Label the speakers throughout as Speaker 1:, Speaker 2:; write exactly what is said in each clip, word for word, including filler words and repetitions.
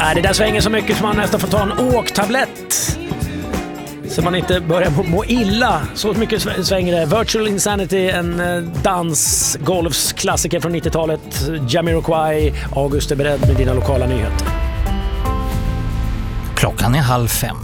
Speaker 1: Nej, det där svänger så mycket som man nästan får ta en åktablett så man inte börjar må, må illa. Så mycket svänger det. Virtual Insanity, en dansgolfsklassiker från nittiotalet. Jamiroquai. August är beredd med dina lokala nyheter.
Speaker 2: Klockan är halv fem.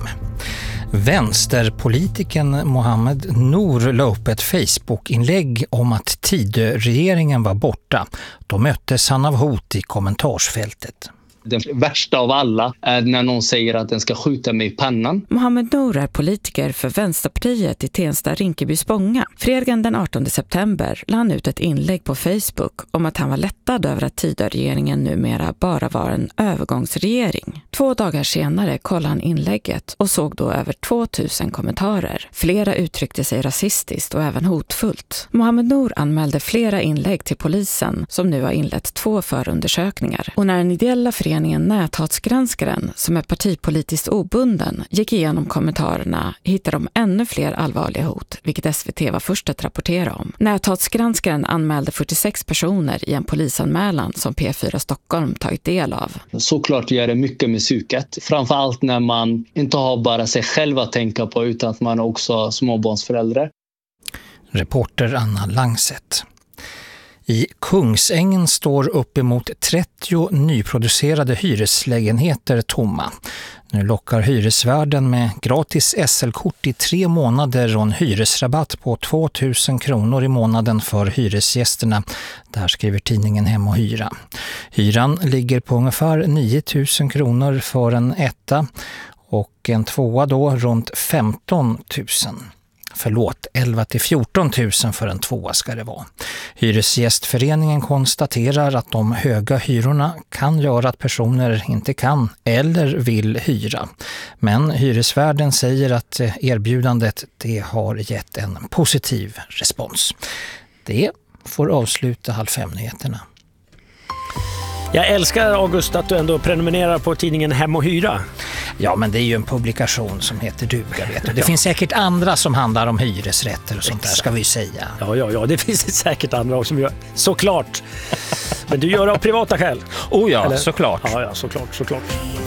Speaker 2: Vänsterpolitiken Mohammed Nour la upp ett Facebook-inlägg om att Tidö-regeringen var borta. Då möttes han av hot i kommentarsfältet.
Speaker 3: Den värsta av alla är när någon säger att den ska skjuta mig i pannan.
Speaker 4: Mohammed Nour är politiker för Vänsterpartiet i Tensta Rinkeby Spånga. Fredagen den artonde september la han ut ett inlägg på Facebook om att han var lättad över att Tidö-regeringen numera bara var en övergångsregering. Två dagar senare kollade han inlägget och såg då över tvåtusen kommentarer. Flera uttryckte sig rasistiskt och även hotfullt. Mohammed Nour anmälde flera inlägg till polisen som nu har inlett två förundersökningar. Och när den ideella föreningen Näthatsgranskaren, som är partipolitiskt obunden, gick igenom kommentarerna hittade de ännu fler allvarliga hot, vilket S V T var först att rapportera om. Näthatsgranskaren anmälde fyrtiosex personer i en polisanmälan som P fyra Stockholm tagit del av.
Speaker 3: Såklart gör det mycket med psyket. Framförallt när man inte har bara sig själv att tänka på utan att man också har småbarnsföräldrar.
Speaker 2: Reporter Anna Langset. I Kungsängen står uppemot trettio nyproducerade hyreslägenheter tomma. Nu lockar hyresvärden med gratis S L-kort i tre månader och en hyresrabatt på tvåtusen kronor i månaden för hyresgästerna. Där skriver tidningen Hem och Hyra. Hyran ligger på ungefär nio tusen kronor för en etta och en tvåa då runt femton tusen. Förlåt, elva till fjorton tusen för en tvåa ska det vara. Hyresgästföreningen konstaterar att de höga hyrorna kan göra att personer inte kan eller vill hyra. Men hyresvärden säger att erbjudandet det har gett en positiv respons. Det får avsluta halv fem-nyheterna.
Speaker 1: Jag älskar, August, att du ändå prenumererar på tidningen Hem och Hyra.
Speaker 2: Ja, men det är ju en publikation som heter duga, vet du. Det ja. finns säkert andra som handlar om hyresrätter och sånt. Exakt. Där, ska vi säga.
Speaker 1: Ja, ja, ja, det finns säkert andra också som gör, såklart. Men du gör det av privata skäl.
Speaker 2: Oh ja,
Speaker 1: eller?
Speaker 2: såklart.
Speaker 1: Ja, ja, såklart, såklart.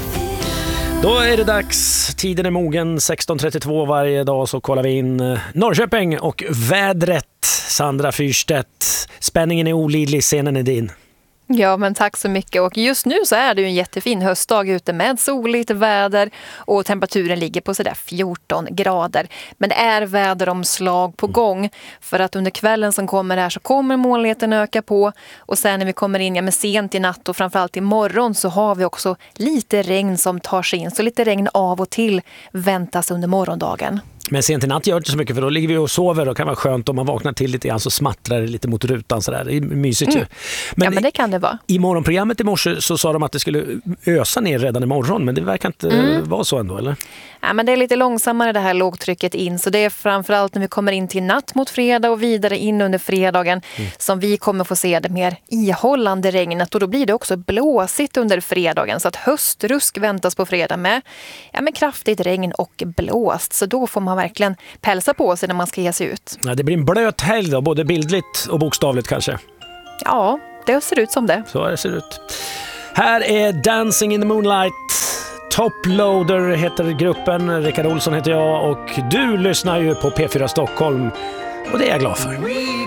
Speaker 1: Då är det dags. Tiden är mogen. sexton trettiotvå varje dag så kollar vi in Norrköping och vädret. Sandra Fyrstedt. Spänningen är olidlig, scenen är din.
Speaker 5: Ja, men tack så mycket. Och just nu så är det ju en jättefin höstdag ute med soligt väder och temperaturen ligger på sådär fjorton grader. Men det är väderomslag på gång för att under kvällen som kommer här så kommer molnigheten öka på och sen när vi kommer in ja, med sent i natt och framförallt imorgon så har vi också lite regn som tar sig in. Så lite regn av och till väntas under morgondagen.
Speaker 1: Men sent i natt gör det inte så mycket för då ligger vi och sover och kan vara skönt om man vaknar till lite grann så smattrar det lite mot rutan sådär. Det är mysigt mm. ju.
Speaker 5: Men, ja, men det kan det vara.
Speaker 1: I morgonprogrammet i morse så sa de att det skulle ösa ner redan imorgon men det verkar inte mm. vara så ändå, eller?
Speaker 5: Ja, men det är lite långsammare det här lågtrycket in så det är framförallt när vi kommer in till natt mot fredag och vidare in under fredagen mm. som vi kommer få se det mer ihållande regnet och då blir det också blåsigt under fredagen så att höstrusk väntas på fredag med, ja, med kraftigt regn och blåst så då får man verkligen pälsa på sig när man ska ge sig ut.
Speaker 1: Ja, det blir en blöt helg då, både bildligt och bokstavligt kanske.
Speaker 5: Ja, det ser ut som det.
Speaker 1: Så det ser ut. Här är Dancing in the Moonlight. Toploader heter gruppen, Rickard Olsson heter jag och du lyssnar ju på P fyra Stockholm och det är jag glad för.